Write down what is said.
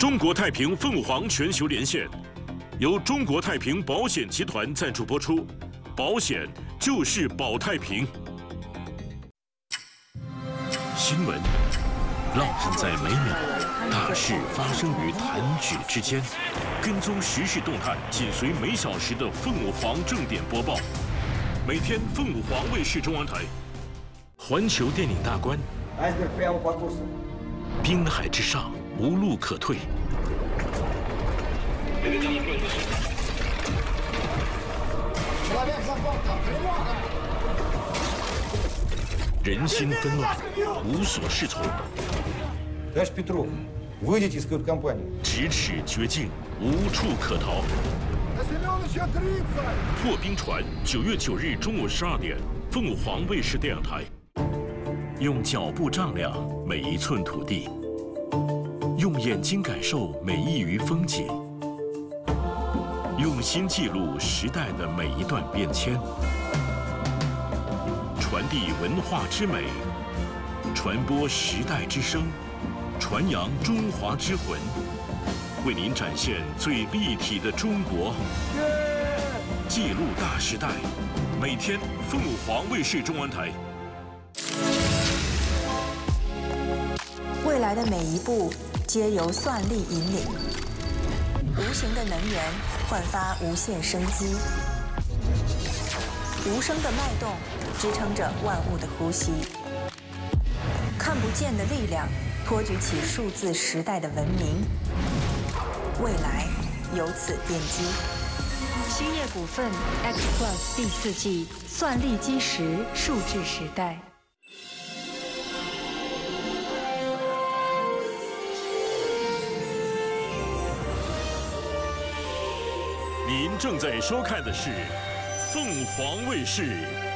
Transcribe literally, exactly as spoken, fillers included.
中国太平凤凰全球连线，由中国太平保险集团赞助播出，保险就是保太平。新闻烙印在每秒，大事发生于弹指之间。跟踪时事动态，紧随每小时的凤凰正点播报。每天凤凰卫视中央台。环球电影大观。滨海之上，无路可退。人心纷乱，无所适从。 Товарищ Петров, выйдите из кают-компании. 咫尺绝境，无处可逃。破冰船，九月九日中午十二点，凤凰卫视电视台。用脚步丈量每一寸土地，用眼睛感受每一隅风景，用心记录时代的每一段变迁，传递文化之美，传播时代之声，传扬中华之魂，为您展现最立体的中国，记录大时代。每天凤凰卫视中文台。 未来的每一步皆由算力引领，无形的能源焕发无限生机，无声的脉动支撑着万物的呼吸，看不见的力量托举起数字时代的文明，未来由此奠基。 兴业股份 X Plus 第四季算力基石数字时代。 您正在收看的是凤凰卫视